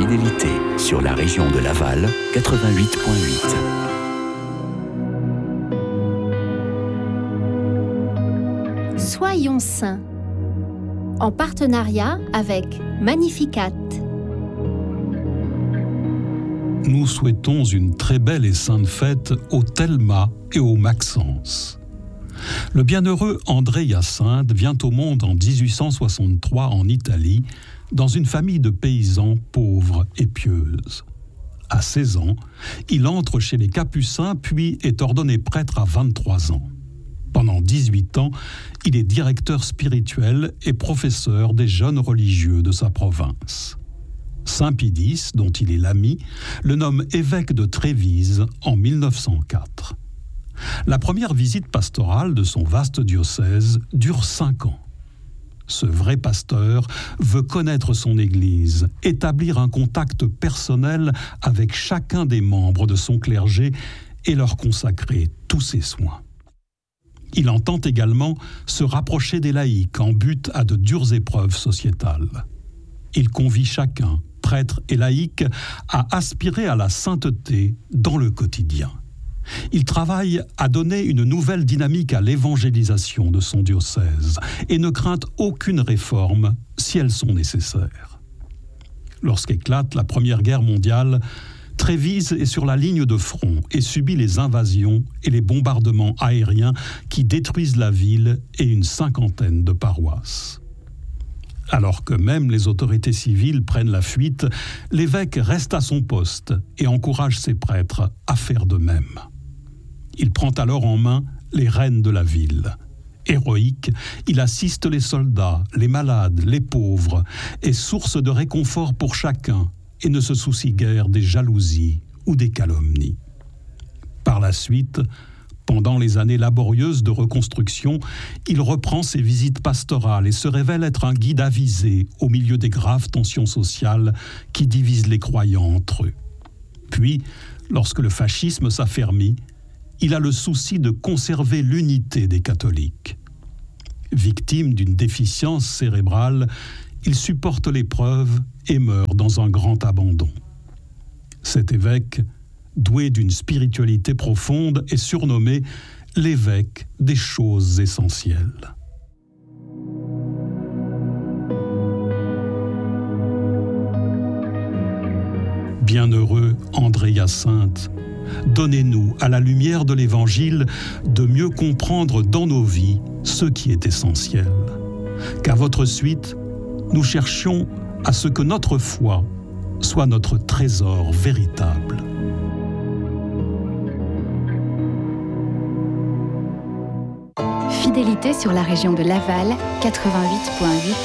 Fidélité sur la région de Laval, 88.8. Soyons saints, en partenariat avec Magnificat. Nous souhaitons une très belle et sainte fête au Thelma et au Maxence. Le bienheureux André Hyacinthe vient au monde en 1863 en Italie, dans une famille de paysans pauvres et pieuses. À 16 ans, il entre chez les Capucins puis est ordonné prêtre à 23 ans. Pendant 18 ans, il est directeur spirituel et professeur des jeunes religieux de sa province. Saint Pidis, dont il est l'ami, le nomme évêque de Trévise en 1904. La première visite pastorale de son vaste diocèse dure 5 ans. Ce vrai pasteur veut connaître son Église, établir un contact personnel avec chacun des membres de son clergé et leur consacrer tous ses soins. Il entend également se rapprocher des laïcs en but à de dures épreuves sociétales. Il convie chacun, prêtre et laïc, à aspirer à la sainteté dans le quotidien. Il travaille à donner une nouvelle dynamique à l'évangélisation de son diocèse et ne craint aucune réforme si elles sont nécessaires. Lorsqu'éclate la Première Guerre mondiale, Trévise est sur la ligne de front et subit les invasions et les bombardements aériens qui détruisent la ville et une 50aine de paroisses. Alors que même les autorités civiles prennent la fuite, l'évêque reste à son poste et encourage ses prêtres à faire de même. Il prend alors en main les rênes de la ville. Héroïque, il assiste les soldats, les malades, les pauvres, est source de réconfort pour chacun et ne se soucie guère des jalousies ou des calomnies. Par la suite, pendant les années laborieuses de reconstruction, il reprend ses visites pastorales et se révèle être un guide avisé au milieu des graves tensions sociales qui divisent les croyants entre eux. Puis, lorsque le fascisme s'affermit, il a le souci de conserver l'unité des catholiques. Victime d'une déficience cérébrale, il supporte l'épreuve et meurt dans un grand abandon. Cet évêque, doué d'une spiritualité profonde, est surnommé l'évêque des choses essentielles. Bienheureux André Hyacinthe, donnez-nous, à la lumière de l'Évangile, de mieux comprendre dans nos vies ce qui est essentiel. Qu'à votre suite, nous cherchions à ce que notre foi soit notre trésor véritable. Fidélité sur la région de Laval, 88.8.